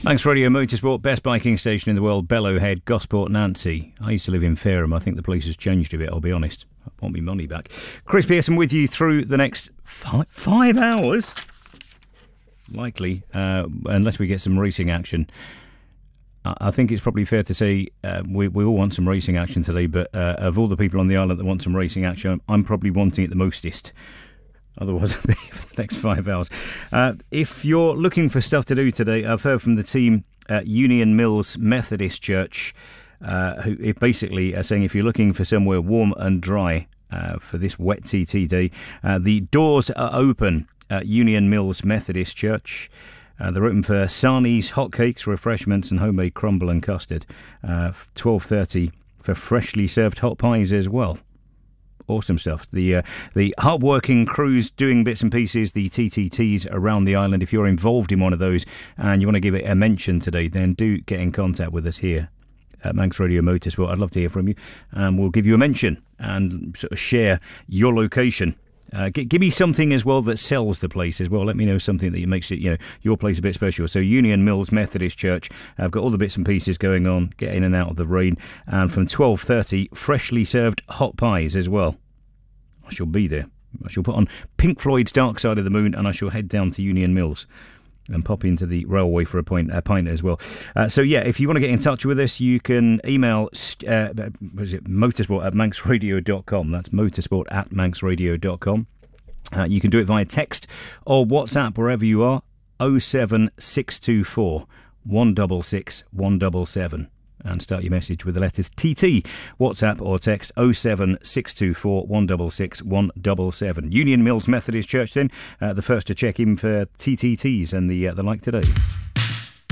Manx Radio Motorsport, best biking station in the world, Bellowhead, Gosport, Nancy. I used to live in Fareham. I think the place has changed a bit, I'll be honest. I want my money back. Chris Pearson with you through the next 5 hours. Likely, unless we get some racing action. I think it's probably fair to say we all want some racing action today, but of all the people on the island that want some racing action, I'm probably wanting it the mostest. Otherwise, I'll be here for the next 5 hours. If you're looking for stuff to do today, I've heard from the team at Union Mills Methodist Church, who basically are saying if you're looking for somewhere warm and dry for this wet TT day, the doors are open at Union Mills Methodist Church. They're open for sarnies, hotcakes, refreshments and homemade crumble and custard. 12:30 for freshly served hot pies as well. Awesome stuff. The hard-working crews doing bits and pieces, the TTTs around the island. If you're involved in one of those and you want to give it a mention today, then do get in contact with us here at Manx Radio Motorsport. I'd love to hear from you. We'll give you a mention and sort of share your location. Give me something as well that sells the place as well. Let me know something that makes it, your place a bit special. So Union Mills Methodist Church, I've got all the bits and pieces going on. Get in and out of the rain. And from 12:30, freshly served hot pies as well. I shall be there. I shall put on Pink Floyd's Dark Side of the Moon, and I shall head down to Union Mills and pop into the railway for a pint as well. If you want to get in touch with us, you can email motorsport@manxradio.com. That's motorsport@manxradio.com. You can do it via text or WhatsApp wherever you are. 07624 166 177. And start your message with the letters TT. WhatsApp or text 07624 166 177. Union Mills Methodist Church then, the first to check in for TTTs and the like today.